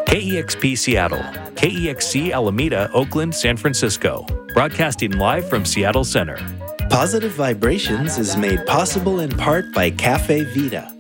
KEXP Seattle, KEXC Alameda, Oakland, San Francisco. Broadcasting live from Seattle Center. Positive Vibrations is made possible in part by Cafe Vita.